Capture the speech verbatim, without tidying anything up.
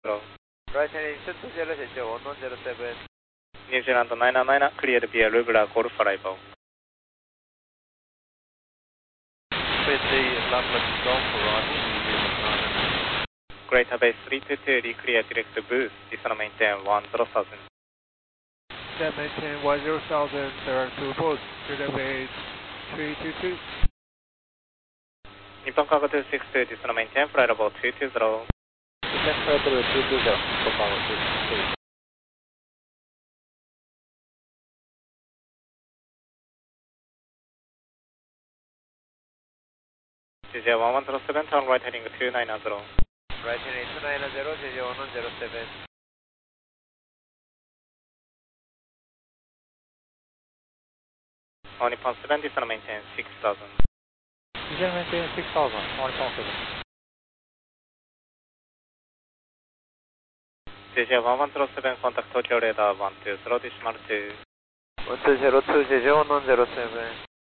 Right heading two two zero J J one one zero seven. New Zealand nine nine nine, cleared via regular Golf arrival. fifty Lambert Golf arrival, New Zealand nine nine nine. Greater Bay three two two, clear direct boost, descend maintain one zero thousand. Descend maintain one zero thousand, direct to boost, Greater Bay three two two. Nippon Cargo two six two, descend maintain, flight level two two zero. Descend flight level two two zero, Nippon Cargo two six two. J J one one zero seven, turn right heading two nine zero. Right heading two nine zero, J J one one zero seven. On Nippon seven, descend maintain six thousand. Descend maintain six thousand, on Nippon seven. J J one one zero seven, contact Tokyo radar one two zero decimal two. one two zero two, J J one one zero seven.